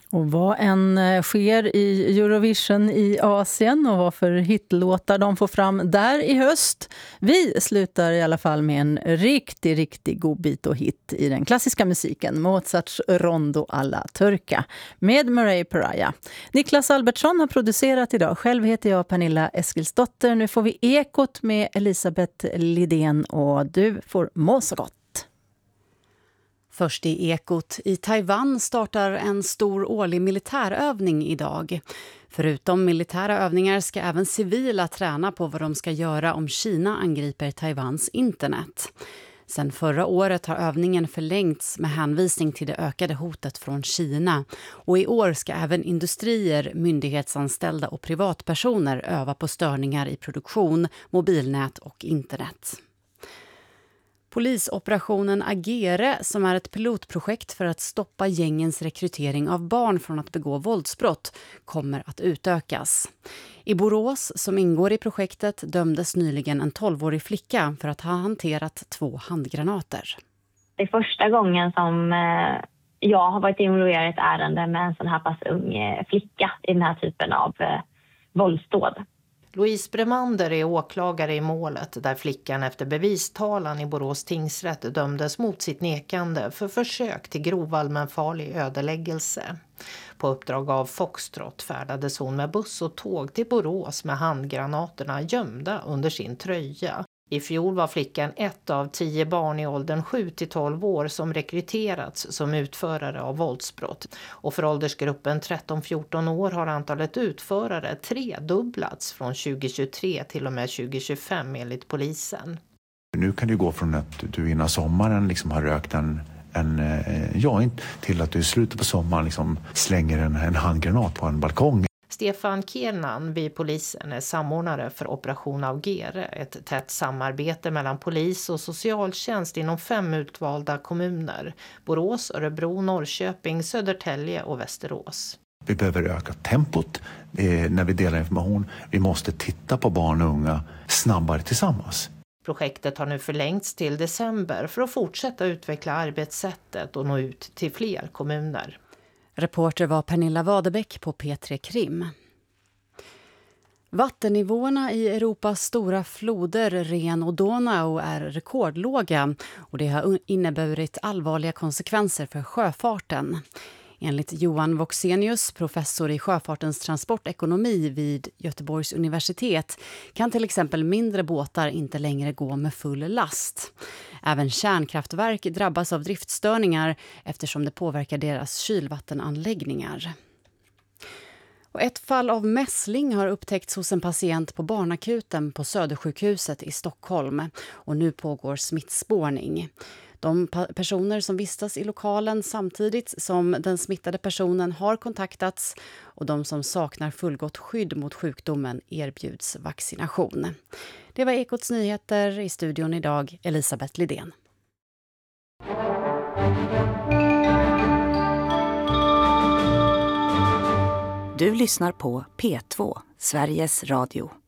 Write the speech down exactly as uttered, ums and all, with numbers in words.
Och vad än sker i Eurovision i Asien och vad för hitlåtar de får fram där i höst. Vi slutar i alla fall med en riktig, riktig god bit och hit i den klassiska musiken. Mozarts Rondo alla Turca med Murray Peraja. Niklas Albertsson har producerat idag. Själv heter jag Pernilla Eskilsdotter. Nu får vi Ekot med Elisabeth Lidén och du får må så gott. Först i Ekot. I Taiwan startar en stor årlig militärövning idag. Förutom militära övningar ska även civila träna på vad de ska göra om Kina angriper Taiwans internet. Sen förra året har övningen förlängts med hänvisning till det ökade hotet från Kina. Och i år ska även industrier, myndighetsanställda och privatpersoner öva på störningar i produktion, mobilnät och internet. Polisoperationen Agere, som är ett pilotprojekt för att stoppa gängens rekrytering av barn från att begå våldsbrott, kommer att utökas. I Borås, som ingår i projektet, dömdes nyligen en tolvårig flicka för att ha hanterat två handgranater. Det är första gången som jag har varit involverad i ett ärende med en sån här pass ung flicka i den här typen av våldsdåd. Louise Bremander är åklagare i målet där flickan efter bevistalan i Borås tingsrätt dömdes mot sitt nekande för försök till grov allmänfarlig ödeläggelse. På uppdrag av Foxtrot färdades hon med buss och tåg till Borås med handgranaterna gömda under sin tröja. I fjol var flickan ett av tio barn i åldern sju till tolv år som rekryterats som utförare av våldsbrott. Och för åldersgruppen tretton till fjorton år har antalet utförare tredubblats från tjugohundratjugotre till och med tjugohundratjugofem enligt polisen. Nu kan det gå från att du innan sommaren liksom har rökt en, en joint till att du i slutet på sommaren liksom slänger en, en handgranat på en balkong. Stefan Kiernan vid polisen är samordnare för Operation Agere, ett tätt samarbete mellan polis och socialtjänst inom fem utvalda kommuner: Borås, Örebro, Norrköping, Södertälje och Västerås. Vi behöver öka tempot eh, när vi delar information. Vi måste titta på barn och unga snabbare tillsammans. Projektet har nu förlängts till december för att fortsätta utveckla arbetssättet och nå ut till fler kommuner. Reporter var Pernilla Wadebäck på P tre Krim. Vattennivåerna i Europas stora floder Ren och Donau är rekordlåga och det har inneburit allvarliga konsekvenser för sjöfarten. Enligt Johan Voxenius, professor i sjöfartens transportekonomi vid Göteborgs universitet, kan till exempel mindre båtar inte längre gå med full last. Även kärnkraftverk drabbas av driftstörningar eftersom det påverkar deras kylvattenanläggningar. Och ett fall av mässling har upptäckts hos en patient på barnakuten på Södersjukhuset i Stockholm och nu pågår smittspårning. De personer som vistas i lokalen samtidigt som den smittade personen har kontaktats och de som saknar fullgott skydd mot sjukdomen erbjuds vaccination. Det var Ekots nyheter. I studion idag Elisabeth Lidén. Du lyssnar på P två, Sveriges Radio.